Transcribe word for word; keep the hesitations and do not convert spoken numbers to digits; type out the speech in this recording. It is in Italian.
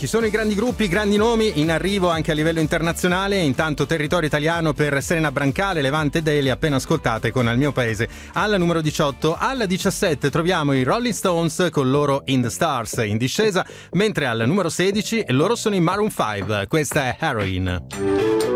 Chi sono i grandi gruppi, i grandi nomi in arrivo anche a livello internazionale? Intanto territorio italiano per Serena Brancale, Levante Daily, appena ascoltate con Al mio paese. Alla numero diciotto, alla diciassette troviamo i Rolling Stones con loro In the Stars in discesa, mentre al numero sedici loro sono i Maroon cinque, questa è Heroin.